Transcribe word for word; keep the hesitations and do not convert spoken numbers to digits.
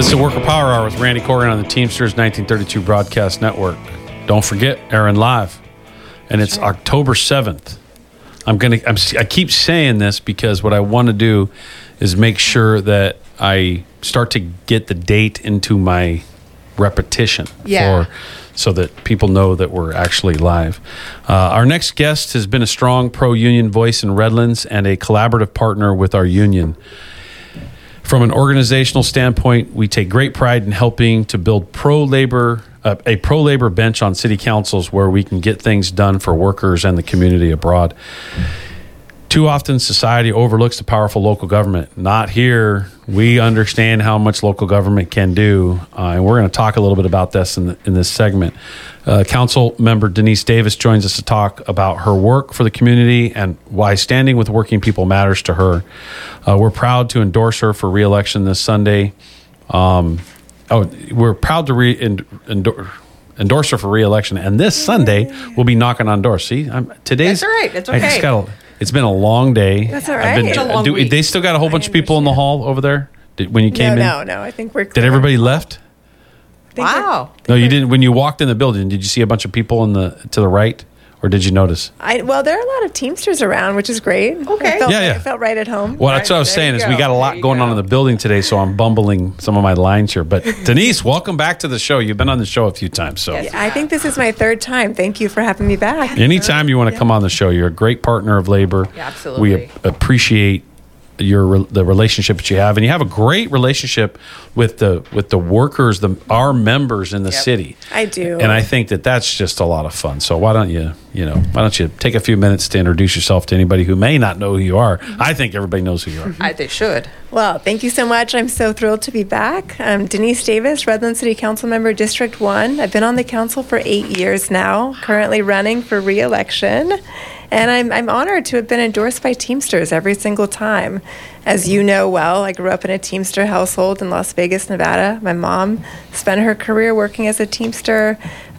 This is the Worker Power Hour with Randy Corrigan on the Teamsters nineteen thirty-two Broadcast Network. Don't forget, Aaron Live. And it's sure. October seventh. I'm gonna. I'm, I keep saying this because what I want to do is make sure that I start to get the date into my repetition. Yeah. For, so that people know that we're actually live. Uh, our next guest has been a strong pro-union voice in Redlands and a collaborative partner with our union. From an organizational standpoint, we take great pride in helping to build pro-labor, uh, a pro-labor bench on city councils where we can get things done for workers and the community abroad. Too often, society overlooks the powerful local government. Not here. We understand how much local government can do, uh, and we're going to talk a little bit about this in, the, in this segment. Uh, Council member Denise Davis joins us to talk about her work for the community and why standing with working people matters to her. Uh, we're proud to endorse her for re-election this Sunday. Um, oh, we're proud to re- endorse. endorse her for re-election, and this Sunday we'll be knocking on doors. See, I'm, today's that's all right. That's okay. I just got a, it's been a long day. That's all right. Been, It's a long do, week. They still got a whole bunch of people in the hall over there Did, when you came no, in. No, no, I think we're. Did clear. everybody left? I think Wow. No, you didn't. When you walked in the building, did you see a bunch of people in the to the right, or did you notice? I, well, there are a lot of Teamsters around, which is great. Okay. I felt, Yeah, yeah. I felt right at home. Well, that's what I was There saying you is we go. got a There lot you going on go. in the building today, so I'm bumbling some of my lines here. But Denise, welcome back to the show. You've been on the show a few times, so. Yes. I think this is my third time. Thank you for having me back. Anytime you want to come on the show, you're a great partner of labor. Yeah, absolutely. We ap- appreciate your the relationship that you have, and you have a great relationship with the with the workers, the our members in the Yep. city. I do. And I think that that's just a lot of fun. So why don't you, you know, why don't you take a few minutes to introduce yourself to anybody who may not know who you are? I think everybody knows who you are. I, they should. Well, thank you so much. I'm so thrilled to be back. I'm Denise Davis, Redlands City Council Member, District one. I've been on the council for eight years now, currently running for re-election. And I'm, I'm honored to have been endorsed by Teamsters every single time. As you know well, I grew up in a Teamster household in Las Vegas, Nevada. My mom spent her career working as a Teamster.